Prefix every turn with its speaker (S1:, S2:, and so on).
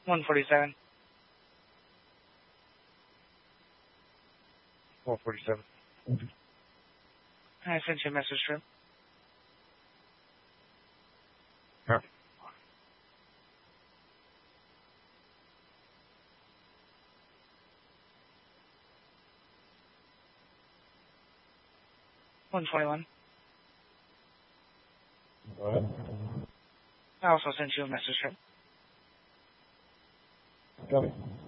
S1: 147.
S2: 147.
S1: I sent you a message, Trip.
S2: Yeah.
S1: $121.
S2: Go ahead.
S1: I also sent you a message, Trip.
S2: Copy.